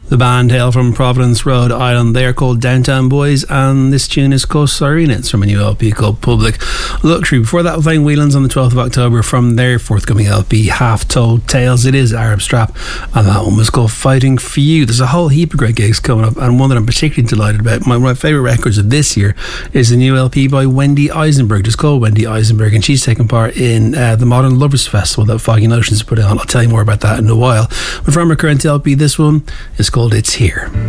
The band hail from Providence, Rhode Island. They are called Downtown Boys, and this tune is called Siren. It's from a new LP called Public Luxury. Before that, playing Whelan's on the 12th of October from their forthcoming LP, Half Told Tales. It is Arab Strap, and that one was called Fighting For You. There's a whole heap of great gigs coming up, and one that I'm particularly delighted about. One of my favourite records of this year is the new LP by Wendy Eisenberg. It's called Wendy Eisenberg, and she's taking part in the Modern Lovers Festival that Foggy Notions put on. I'll tell you more about that in a while. But from her current LP, this one is called It's Here.